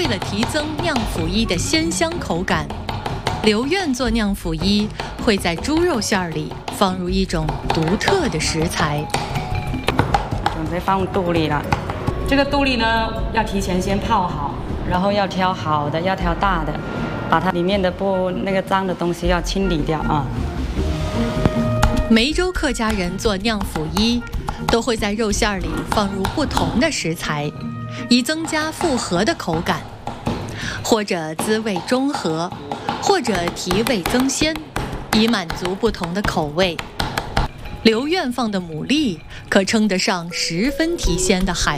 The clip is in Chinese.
为了提增酿腐衣的鲜香口感，刘苑做酿腐衣会在猪肉馅里放入一种独特的食材。 准备放肚里了，这个肚里呢要提前先泡好，然后要挑好的，要挑大的，把它里面的那个脏的东西要清理掉啊。 梅州客家人做酿腐衣，都会在肉馅里放入不同的食材，以增加复合的口感，或者滋味中和，或者提味增鲜，以满足不同的口味。刘苑放的牡蛎可称得上十分提鲜的海